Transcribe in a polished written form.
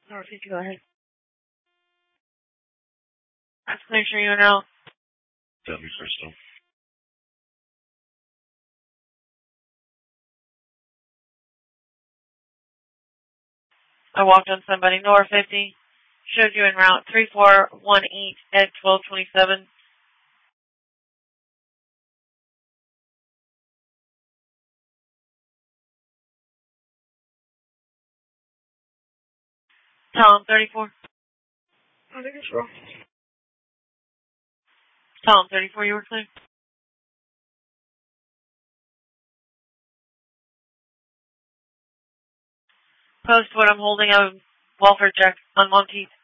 Northeast, go ahead. Let's make sure you know. W Crystal. I walked on somebody north 50. Showed you en route 3418 at 1227. Tom 34. I think it's wrong. Tom 34, you were clear. Post what I'm holding on welfare check on Monteith.